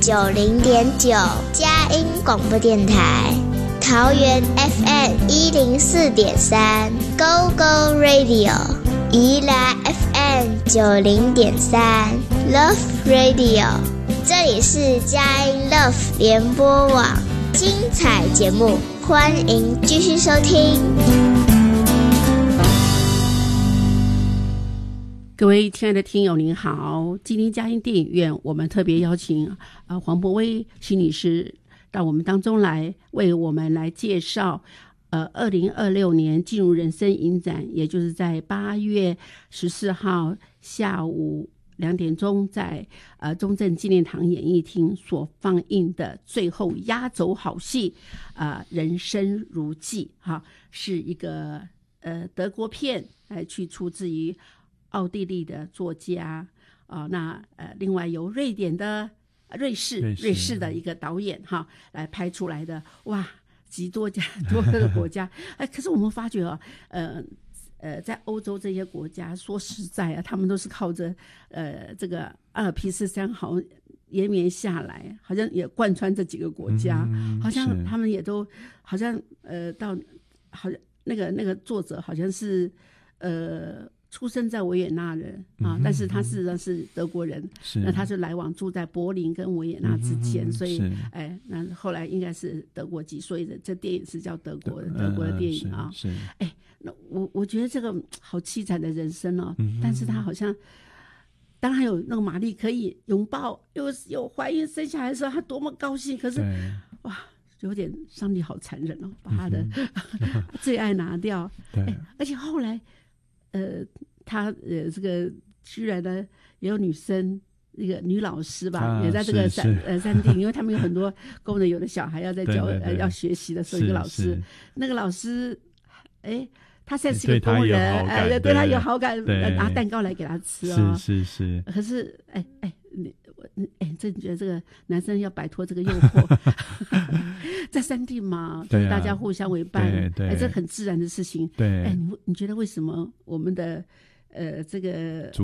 90.9佳音广播电台，桃园 FM 104.3 Go Go Radio， 宜兰 FM 90.3 Love Radio， 这里是佳音 Love 联播网，精彩节目欢迎继续收听。 各位亲爱的听友您好，今天佳音电影院我们特别邀请黄柏威心理师到我们当中来，为我们来介绍2026年进入人生影展，也就是在8月14号下午2点钟在中正纪念堂演艺厅所放映的最后压轴好戏人生如寄是一个德国片，去出自于奥地利的作家另外由瑞士的一个导演来拍出来的，哇，极多个国家可是我们发觉在欧洲这些国家，说实在他们都是靠着这个阿尔卑斯山好延绵下来，好像也贯穿这几个国家，好像他们也都好像到好像那个作者好像是出生在维也纳人但是他事实上是德国人，那他是来往住在柏林跟维也纳之间，所以那后来应该是德国籍，所以这电影是叫德国的电影那我觉得这个好凄惨的人生但是他好像当然有那个玛丽可以拥抱，有怀孕生下来的时候，他多么高兴，可是哇，有点上帝好残忍把他的最爱拿掉，而且后来他这个居然呢也有女生，一个女老师吧，也在这个山地，因为他们有很多功能，有的小孩要在教要学习的时候，一个老师，那个老师他现在是一个工人，对他有好感，拿蛋糕来给他吃是。 可是这你觉得这个男生要摆脱这个诱惑，在山地嘛，大家互相为伴，这很自然的事情。你觉得为什么我们的这个